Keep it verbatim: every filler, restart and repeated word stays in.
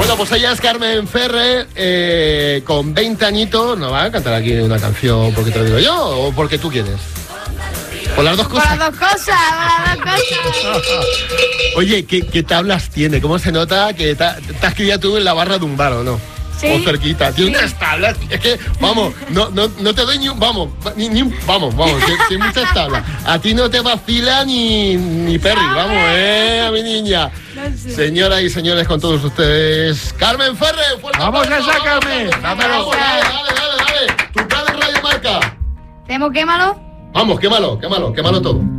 Bueno, pues ella es Carmen Ferrer, eh, con veinte añitos. ¿Nos va a cantar aquí una canción porque te lo digo yo o porque tú quieres? Por las dos cosas. Por las dos cosas, por las dos cosas. Oye, ¿qué, qué tablas tiene? ¿Cómo se nota que te, te has criado tú en la barra de un bar o no? Sí. O cerquita. Tiene Sí. unas tablas. Es que, vamos, no, no, no te doy ni un... Vamos, ni, ni un... Vamos, vamos, tiene muchas tablas. A ti no te vacila ni, ni Perry, vamos, eh, a mi niña. No sé. Señoras y señores, con todos ustedes, Carmen Ferrer. fuerte Vamos aplauso, esa, Carmen. vamos, Dámelo. vamos, Dale, dale, dale, dale. Tu padre Radio Marca. ¿Tenemos quémalo? Vamos, quémalo, quémalo, quémalo todo.